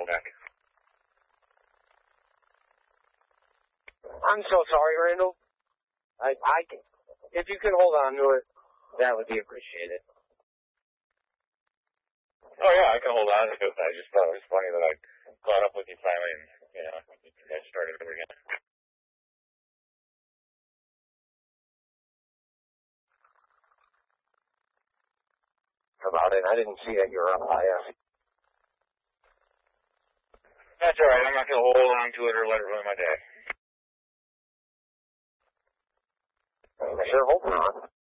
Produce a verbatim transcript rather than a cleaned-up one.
back. I'm so sorry, Randall. I, I can, if you can hold on to it, that would be appreciated. Oh yeah, I can hold on to it. I just thought it was funny that I caught up with you finally and, you know, you guys started over again. About it. I didn't see that you were up high up. That's alright, I'm not going to hold on to it or let it ruin my day. I sure hope not.